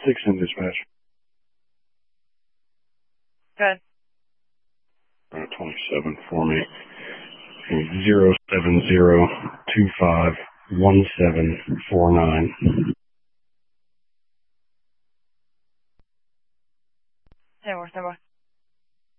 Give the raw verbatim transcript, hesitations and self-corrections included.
six in dispatch. Good. Uh, twenty-seven for me. Zero seven zero two five one seven four nine. Stand by, stand by.